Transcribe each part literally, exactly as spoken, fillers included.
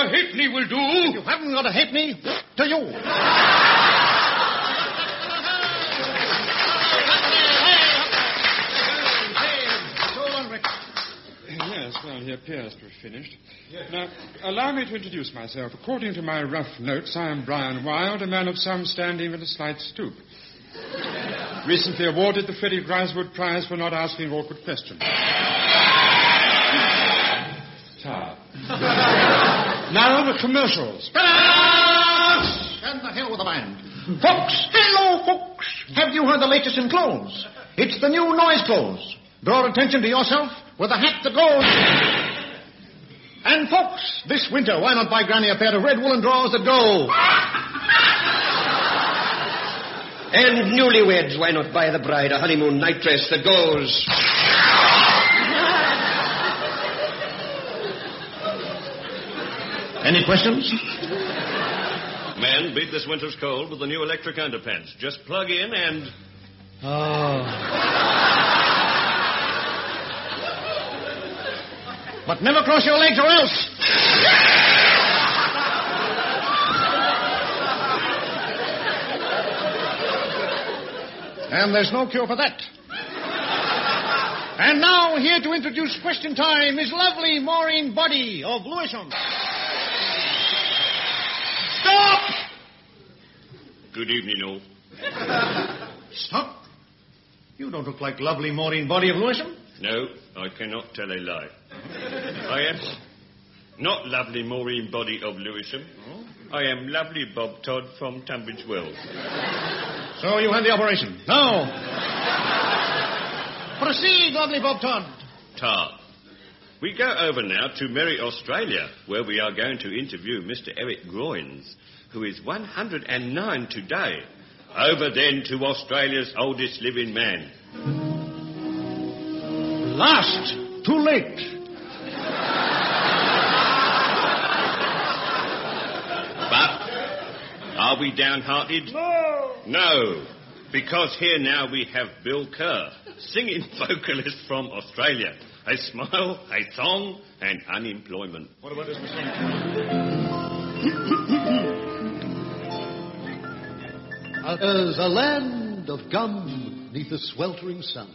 A halfpenny will do. If you haven't got a halfpenny, to you. Yes, well, he appears to have finished. Yes. Now, allow me to introduce myself. According to my rough notes, I am Brian Wilde, a man of some standing with a slight stoop. Recently awarded the Freddie Griswold Prize for not asking awkward questions. Ta. Now the commercials. And the hell with the band. Folks, hello, folks. Have you heard the latest in clothes? It's the new noise clothes. Draw attention to yourself with a hat that goes. And, folks, this winter, why not buy Granny a pair of red woolen drawers that go? And newlyweds, why not buy the bride a honeymoon night dress that goes? Any questions? Man, beat this winter's cold with the new electric underpants. Just plug in and... Oh. But never cross your legs or else. And there's no cure for that. And now, here to introduce Question Time is lovely Maureen Body of Lewisham. Stop! Good evening, all. Stop? You don't look like lovely Maureen Body of Lewisham. No, I cannot tell a lie. I am not lovely Maureen Body of Lewisham. Oh? I am lovely Bob Todd from Tunbridge Wells. So you had the operation. Now, proceed, lovely Bob Todd. Ta. We go over now to merry Australia, where we are going to interview Mister Eric Groynes, who is one hundred nine today. Over then to Australia's oldest living man. Last. Too late. But are we downhearted? No. No. Because here now we have Bill Kerr, singing vocalist from Australia. A smile, a song, and unemployment. What about this machine? There's a land of gum neath the sweltering sun,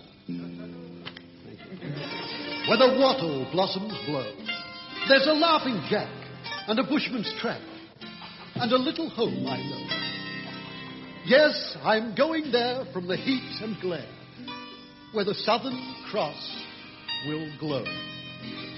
where the wattle blossoms blow. There's a laughing jack and a bushman's track and a little home I know. Yes, I'm going there from the heat and glare, where the Southern Cross will glow.